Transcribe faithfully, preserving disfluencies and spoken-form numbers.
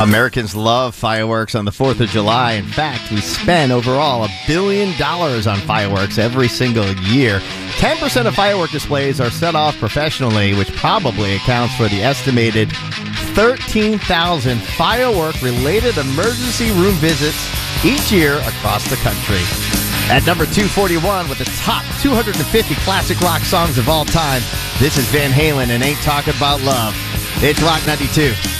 Americans love fireworks on the fourth of July. In fact, we spend overall a billion dollars on fireworks every single year. ten percent of firework displays are set off professionally, which probably accounts for the estimated thirteen thousand firework-related emergency room visits each year across the country. At number two forty-one, with the top two hundred fifty classic rock songs of all time, this is Van Halen and Ain't Talking About Love. It's Rock ninety-two.